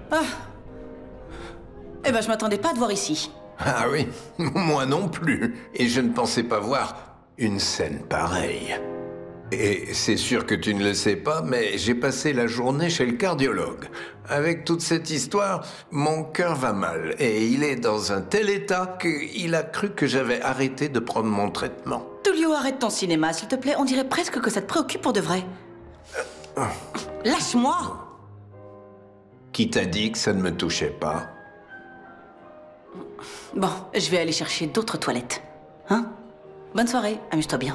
Eh ben, je m'attendais pas à te voir ici. Ah oui, moi non plus. Et je ne pensais pas voir une scène pareille. Et c'est sûr que tu ne le sais pas, mais j'ai passé la journée chez le cardiologue. Avec toute cette histoire, mon cœur va mal. Et il est dans un tel état qu'il a cru que j'avais arrêté de prendre mon traitement. Tullio, arrête ton cinéma, s'il te plaît. On dirait presque que ça te préoccupe pour de vrai. Lâche-moi! Qui t'a dit que ça ne me touchait pas? Bon, je vais aller chercher d'autres toilettes. Hein? Bonne soirée, amuse-toi bien.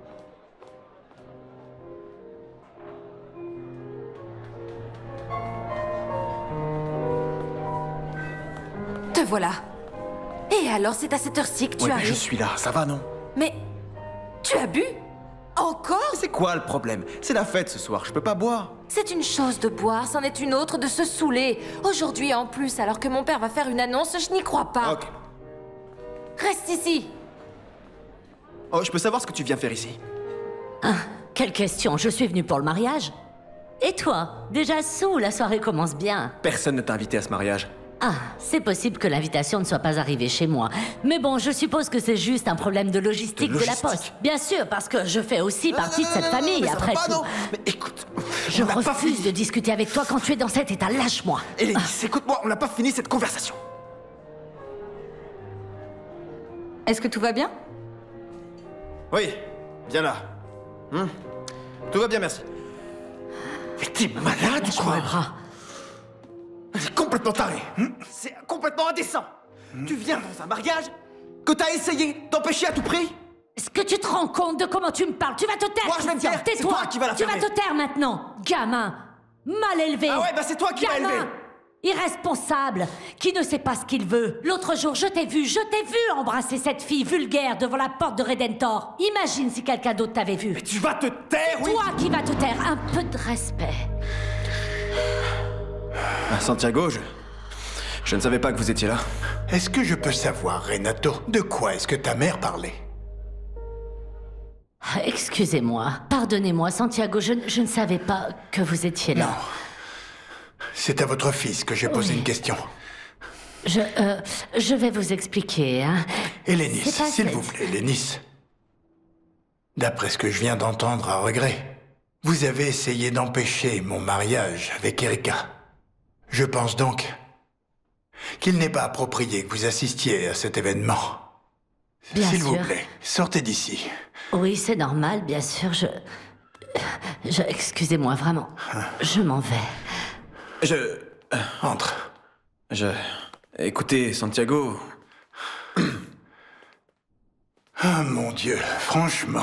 Te voilà. Et alors, c'est à cette heure-ci que tu Ouais, mais arrives? je suis là, ça va, non? Mais... tu as bu? Encore? C'est quoi le problème? C'est la fête ce soir, je peux pas boire. C'est une chose de boire, c'en est une autre de se saouler. Aujourd'hui en plus, alors que mon père va faire une annonce, je n'y crois pas. Ok. Reste ici. Oh, je peux savoir ce que tu viens faire ici? Quelle question, je suis venue pour le mariage. Et toi? Déjà sous, la soirée commence bien. Personne ne t'a invité à ce mariage. Ah, c'est possible que l'invitation ne soit pas arrivée chez moi. Mais bon, je suppose que c'est juste un problème de logistique de la poste. Bien sûr, parce que je fais aussi partie de cette famille, mais ça après va pas, tout. non. Mais écoute, Je on n'a pas refuse fini. de discuter avec toi quand tu es dans cet état, lâche-moi. Hélénis, écoute-moi, on n'a pas fini cette conversation. Est-ce que tout va bien? Oui, viens là. Tout va bien, merci. Mais t'es malade ou quoi? Mes bras. C'est complètement taré. C'est complètement indécent. Tu viens dans un mariage que t'as essayé d'empêcher à tout prix? Est-ce que tu te rends compte de comment tu me parles? Tu vas te taire, Moi, je vais me Christian, taire. C'est tais-toi. toi qui vas la Tu vas fermer. te taire maintenant, gamin. Mal élevé. Ah ouais, bah c'est toi qui m'as Gamin. élevé. Irresponsable, qui ne sait pas ce qu'il veut. L'autre jour, je t'ai vu embrasser cette fille vulgaire devant la porte de Redentor. Imagine si quelqu'un d'autre t'avait vu. Mais tu vas te taire, oui. Toi qui vas te taire, un peu de respect. Ah, Santiago, je ne savais pas que vous étiez là. Est-ce que je peux savoir, Renato, de quoi est-ce que ta mère parlait? Excusez-moi, pardonnez-moi, Santiago, je ne savais pas que vous étiez là. Non. C'est à votre fils que j'ai posé Oui. une question. Je vais vous expliquer, hein. Hélénis, C'est pas s'il cette- vous plaît, Hélénis. D'après ce que je viens d'entendre à regret, vous avez essayé d'empêcher mon mariage avec Erika. Je pense donc qu'il n'est pas approprié que vous assistiez à cet événement. Bien S'il vous sûr. plaît, sortez d'ici. Oui, c'est normal, bien sûr, excusez-moi, vraiment. Je m'en vais. Entre. Écoutez, Santiago... Ah, mon Dieu, franchement.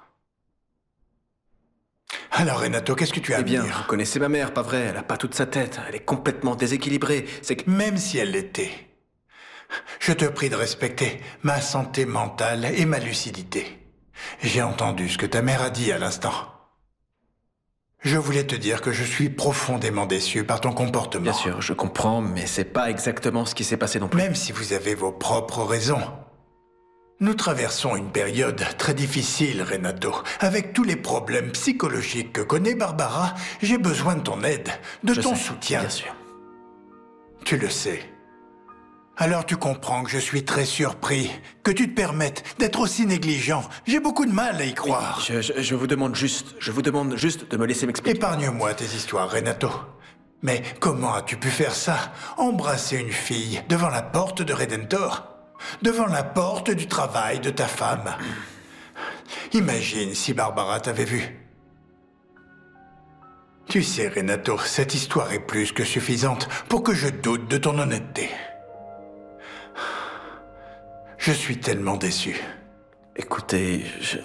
Alors, Renato, qu'est-ce que tu as à Eh bien, me dire? vous connaissez ma mère, pas vrai? Elle a pas toute sa tête. Elle est complètement déséquilibrée. C'est que... Même si elle l'était, je te prie de respecter ma santé mentale et ma lucidité. J'ai entendu ce que ta mère a dit à l'instant. Je voulais te dire que je suis profondément déçu par ton comportement. Bien sûr, je comprends, mais c'est pas exactement ce qui s'est passé non plus. Même si vous avez vos propres raisons. Nous traversons une période très difficile, Renato. Avec tous les problèmes psychologiques que connaît Barbara, j'ai besoin de ton aide, de Je ton sais, soutien. Bien sûr. Tu le sais. Alors tu comprends que je suis très surpris que tu te permettes d'être aussi négligent. J'ai beaucoup de mal à y croire. Je vous demande juste de me laisser m'expliquer. Épargne-moi tes histoires, Renato. Mais comment as-tu pu faire ça? Embrasser une fille devant la porte de Redentor? Devant la porte du travail de ta femme? Imagine si Barbara t'avait vu. Tu sais, Renato, cette histoire est plus que suffisante pour que je doute de ton honnêteté. Je suis tellement déçu. Écoutez,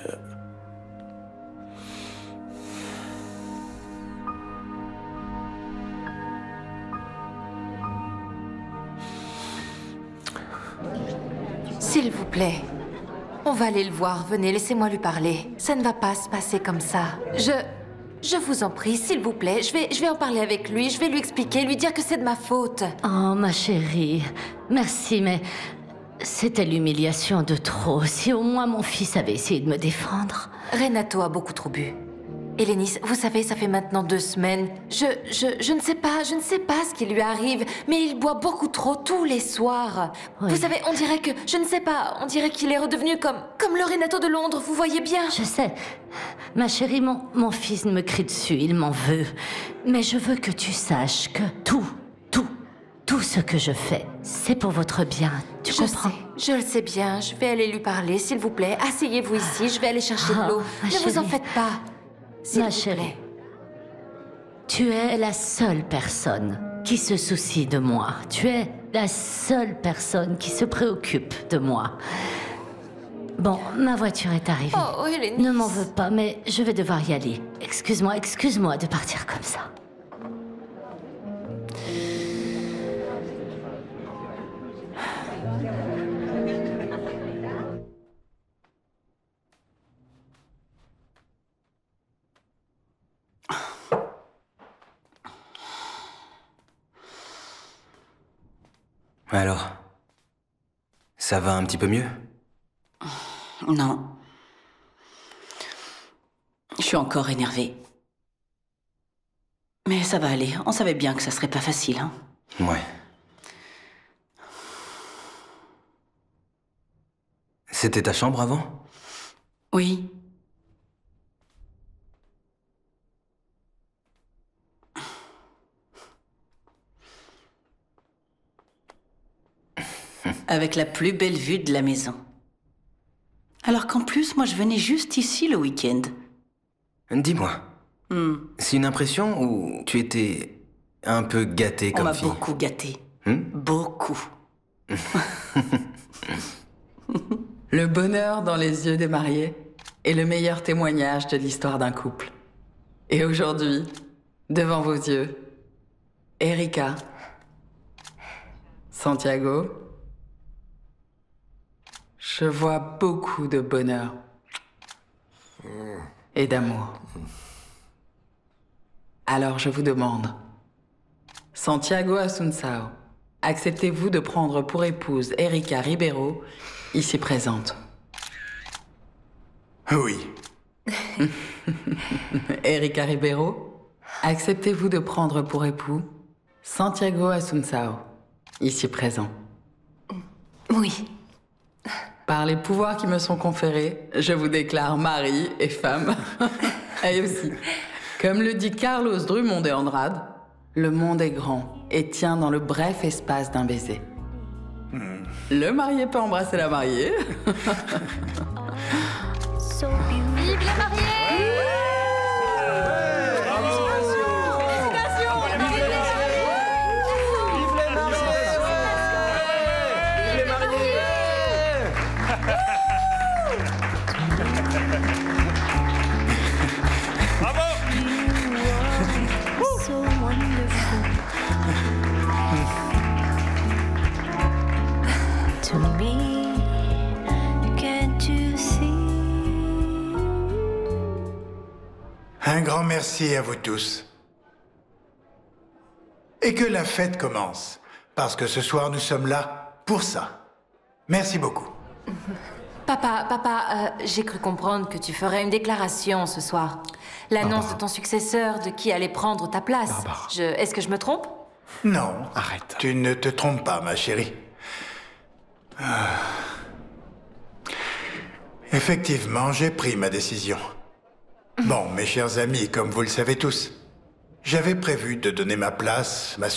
S'il vous plaît. On va aller le voir, venez, laissez-moi lui parler. Ça ne va pas se passer comme ça. Je vous en prie, s'il vous plaît, je vais en parler avec lui, je vais lui expliquer, lui dire que c'est de ma faute. Oh, ma chérie, merci, mais c'était l'humiliation de trop. Si au moins mon fils avait essayé de me défendre. Renato a beaucoup trop bu. Hélénis, vous savez, ça fait maintenant 2 semaines. Je ne sais pas ce qui lui arrive, mais il boit beaucoup trop tous les soirs. Oui. Vous savez, on dirait que, je ne sais pas, on dirait qu'il est redevenu comme le Renato de Londres, vous voyez bien. Je sais. Ma chérie, mon fils me crie dessus, il m'en veut. Mais je veux que tu saches que tout ce que je fais, c'est pour votre bien. Tu comprends? Je le sais bien, je vais aller lui parler, s'il vous plaît. Asseyez-vous ici, je vais aller chercher de l'eau. ma Ne vous en chérie. faites pas. S'il Ma vous chérie, plaît. tu es la seule personne qui se soucie de moi. Tu es la seule personne qui se préoccupe de moi. Bon, ma voiture est arrivée. Oh, Hélénis. Ne m'en veux pas, mais je vais devoir y aller. Excuse-moi de partir comme ça. Alors, ça va un petit peu mieux? Non. Je suis encore énervée. Mais ça va aller. On savait bien que ça serait pas facile, hein. Ouais. C'était ta chambre avant? Oui. Avec la plus belle vue de la maison. Alors qu'en plus, moi je venais juste ici le week-end. Dis-moi, c'est une impression ou tu étais un peu gâtée On comme m'a fille? beaucoup gâtée. Beaucoup. Le bonheur dans les yeux des mariés est le meilleur témoignage de l'histoire d'un couple. Et aujourd'hui, devant vos yeux, Erika, Santiago, je vois beaucoup de bonheur et d'amour. Alors je vous demande, Santiago Asuncao, acceptez-vous de prendre pour épouse Erika Ribeiro, ici présente? Oui. Erika Ribeiro, acceptez-vous de prendre pour époux Santiago Asuncao, ici présent? Oui. Par les pouvoirs qui me sont conférés, je vous déclare mari et femme. Et aussi, comme le dit Carlos Drummond de Andrade, le monde est grand et tient dans le bref espace d'un baiser. Le marié peut embrasser la mariée. Vive les mariés! So wonderful to me. Can't you see? Un grand merci à vous tous. Et que la fête commence, parce que ce soir nous sommes là pour ça. Merci beaucoup. Papa, j'ai cru comprendre que tu ferais une déclaration ce soir. L'annonce de ton successeur, de qui allait prendre ta place. Est-ce que je me trompe? Non. Arrête. Tu ne te trompes pas, ma chérie. Effectivement, j'ai pris ma décision. Bon, mes chers amis, comme vous le savez tous, j'avais prévu de donner ma place, ma